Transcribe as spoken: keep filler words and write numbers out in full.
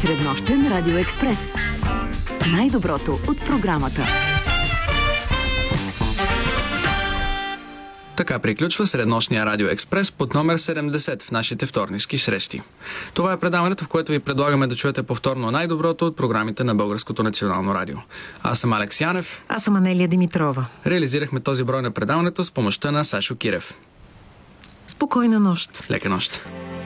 Среднощен Радио Експрес. Най-доброто от програмата. Така приключва среднощния Радио Експрес под номер седемдесет в нашите вторнишки срещи. Това е предаването, в което ви предлагаме да чуете повторно най-доброто от програмите на Българското национално радио. Аз съм Алекс Янев. Аз съм Анелия Димитрова. Реализирахме този брой на предаването с помощта на Сашо Кирев. Спокойна нощ. Лека нощ.